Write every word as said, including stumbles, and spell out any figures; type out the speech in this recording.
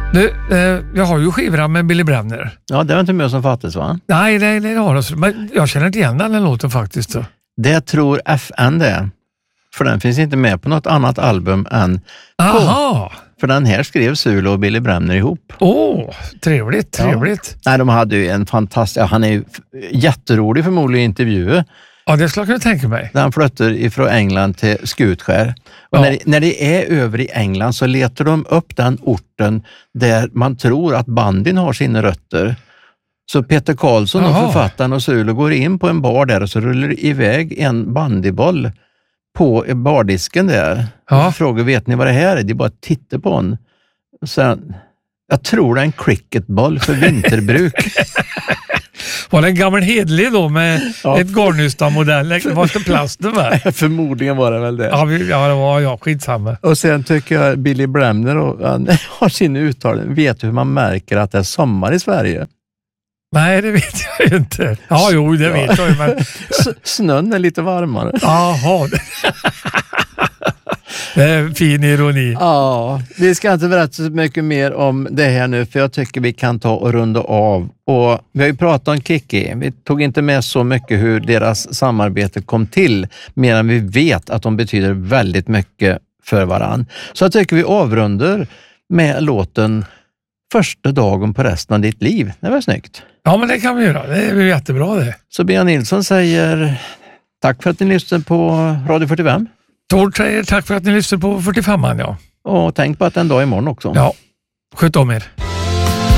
Du, eh, jag har ju skivram med Billy Bremner. Ja, det var inte med som fattas, va? Nej, nej, det har jag. Men jag känner inte igen den här låten faktiskt. Så. Det tror F N det. För den finns inte med på något annat album än... Aha! För den här skrev Sulo och Billy Bremner ihop. Åh, oh, trevligt, trevligt. Ja. Nej, de hade ju en fantastisk... Han är ju jätterolig förmodligen i intervjuer. Ja, det skulle jag kunna tänka mig. När han flyttar ifrån England till Skutskär. Och Ja. när, när det är över i England så letar de upp den orten där man tror att bandyn har sina rötter. Så Peter Karlsson och Aha. författaren och Sulo går in på en bar där och så rullar iväg en bandyboll på bardisken där. Ja. Och frågar, vet ni vad det här är? De bara tittar på en. Sen, jag tror det är en cricketboll för vinterbruk. Var det en gammal hedlig då med Ja. ett Garnystad-modell? Det var inte plasten med. Förmodligen var det väl det. Ja, vi, ja, det var jag. Skitsamma. Och sen tycker jag Billy Bremner och, han har sin uttalning. Vet du hur man märker att det är sommar i Sverige? Nej, det vet jag ju inte. Ja, jo, det vet jag ju. Men... S- snön är lite varmare. Jaha. Det är en fin ironi. Ja, vi ska inte berätta så mycket mer om det här nu för jag tycker vi kan ta och runda av. Och vi har ju pratat om Kiki. Vi tog inte med så mycket hur deras samarbete kom till, medan vi vet att de betyder väldigt mycket för varann. Så jag tycker vi avrundar med låten Första dagen på resten av ditt liv. Det var snyggt. Ja, men det kan vi göra. Det är ju jättebra det. Så Bea Nilsson säger tack för att ni lyssnade på Radio fyrtiofem. Tord säger tack för att ni lyssnade på fyrtiofemman, ja. Och tänk på att en dag imorgon också. Ja, sköt om er.